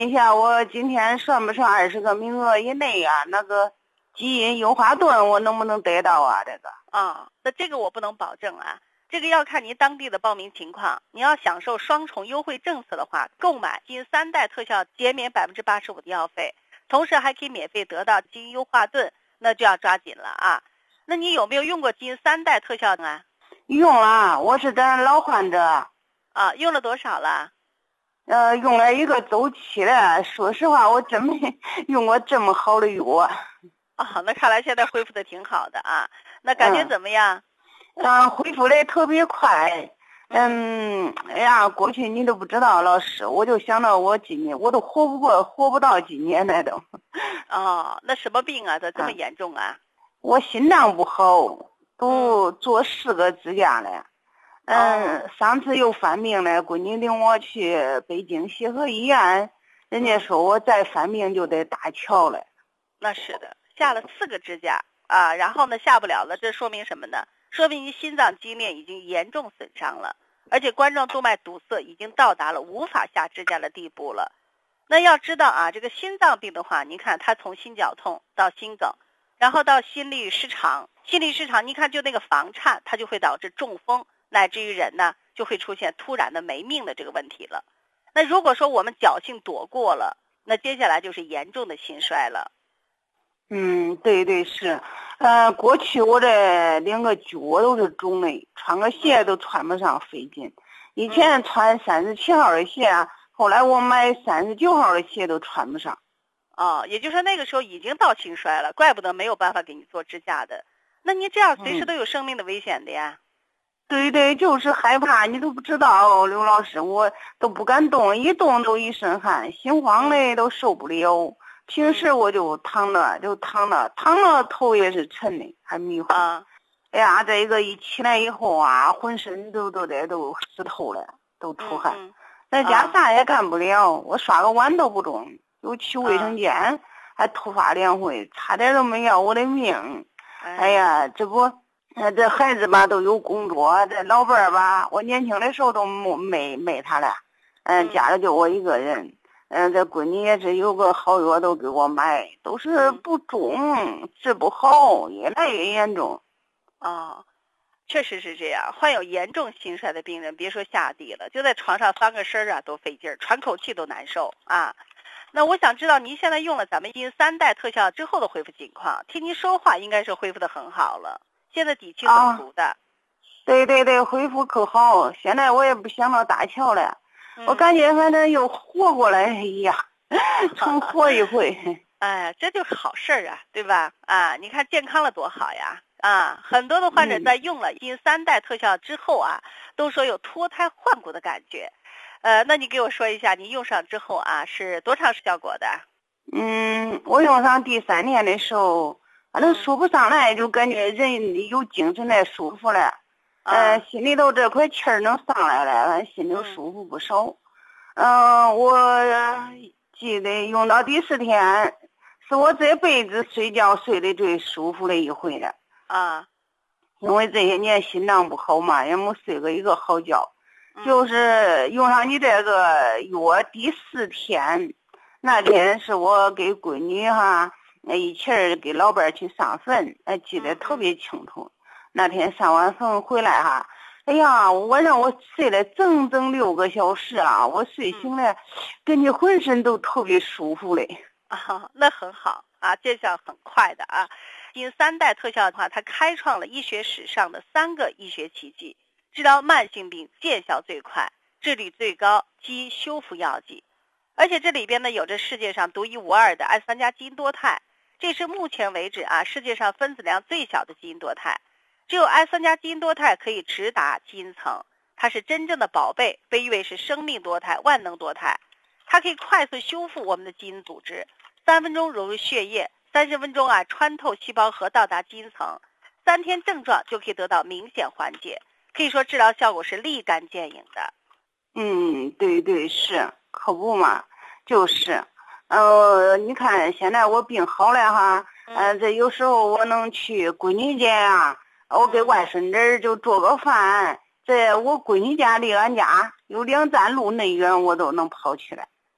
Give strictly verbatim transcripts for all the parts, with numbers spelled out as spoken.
一下，我今天算不上二十个名额以内啊，那个基因优化盾我能不能得到啊？这个啊，那这个我不能保证啊，这个要看您当地的报名情况。你要享受双重优惠政策的话，购买基因三代特效减免百分之八十五的药费，同时还可以免费得到基因优化盾，那就要抓紧了啊。那你有没有用过基因三代特效啊？ 用了，我是咱老患者啊，用了多少了？ 呃，用了一个周期了。说实话，我真没用过这么好的药。 哦，那看来现在恢复的挺好的啊。那感觉怎么样？ 嗯，呃、恢复的特别快。嗯，哎呀，过去你都不知道，老师，我就想到我今年我都活不过，活不到今年来都。 哦，那什么病啊？这这么严重啊？ 我心脏不好，都做四个支架了。嗯， 哦、 上次又犯病了，闺女领我去北京协和医院，人家说我再犯病就得搭桥了。 那是的，下了四个支架啊，然后呢下不了了，这说明什么呢？说明你心脏肌链已经严重损伤了，而且冠状动脉堵塞已经到达了无法下支架的地步了。那要知道啊，这个心脏病的话，你看它从心绞痛到心梗，然后到心律失常，心律失常，你看就那个房颤，它就会导致中风，乃至于人呢就会出现突然的没命的这个问题了。那如果说我们侥幸躲过了，那接下来就是严重的心衰了。 嗯，对对是，呃，过去我这两个脚都是肿的，穿个鞋都穿不上，费劲。以前穿三十七号的鞋，后来我买三十九号的鞋都穿不上。 哦，也就是说那个时候已经到心衰了，怪不得没有办法给你做支架的。那你这样随时都有生命的危险的呀。 嗯、对对，就是害怕，你都不知道，刘老师，我都不敢动，一动都一身汗，心慌的都受不了。平时我就躺着，就躺着，躺着头也是沉的，还迷糊。 啊， 哎呀，这个一起来以后啊，浑身都都得都湿透了，都出汗。 嗯嗯、 在家啥也干不了，我刷个碗都不中，又去卫生间，啊、还突发两回，差点都没要我的命。哎, 哎呀，这不，这孩子吧都有工作，这老伴儿吧，我年轻的时候都没没他了，嗯，家里就我一个人。嗯，这闺女也是有个好药都给我买，都是不中，治不好，越来越严重。 哦，确实是这样。患有严重心衰的病人，别说下地了，就在床上翻个身啊都费劲儿，喘口气都难受啊。那我想知道您现在用了咱们基因三代特效之后的恢复情况，听您说话应该是恢复的很好了，现在底气很足的。 啊、对对对，恢复可好，现在我也不想到搭桥了。我感觉反正又活过来一样，重活一回。 哎，这就是好事儿啊，对吧？啊，你看健康了多好呀！啊，很多的患者在用了基因三代特效之后啊，都说有脱胎换骨的感觉。呃，那你给我说一下，你用上之后啊，是多长时效果的？ 嗯，我用上第三年的时候，反正说不上来，就感觉人有精神来，舒服了。呃，心里头这块气儿能上来了，反正心里舒服不少。嗯、呃，我记得用到第四天，是我这辈子睡觉睡得最舒服的一回了。 啊， 因为这些年心脏不好嘛，也没睡过一个好觉。嗯、就是用上你这个药第四天，那天是我给闺女哈，一起儿给老伴儿去上坟，还记得特别清楚。嗯那天上完坟回来哈，哎呀，我让我睡了整整六个小时啊！我睡醒了，感觉浑身都特别舒服嘞。 啊，那很好啊，见效很快的啊。基因三代特效的话，它开创了医学史上的三个医学奇迹，治疗慢性病见效最快，治率最高，基因修复药剂。而且这里边呢，有着世界上独一无二的艾三加基因多肽，这是目前为止啊世界上分子量最小的基因多肽。只有艾三加基因多肽可以直达基因层，它是真正的宝贝，被誉为是生命多肽、万能多肽。它可以快速修复我们的基因组织，三分钟融入血液，三十分钟啊穿透细胞核到达基因层，三天症状就可以得到明显缓解，可以说治疗效果是立竿见影的。 嗯，对对是，可不嘛，就是，呃，你看现在我病好了哈，嗯、呃，这有时候我能去闺女家啊。我给外孙子就做个饭，这我闺女家离俺家有两站路那远，我都能跑起来。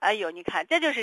哎呦，你看这就是